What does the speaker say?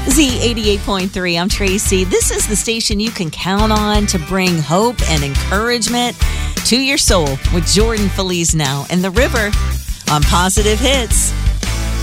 Z88.3, I'm Tracy. This is the station you can count on to bring hope and encouragement to your soul with Jordan Feliz now and The River on Positive Hits.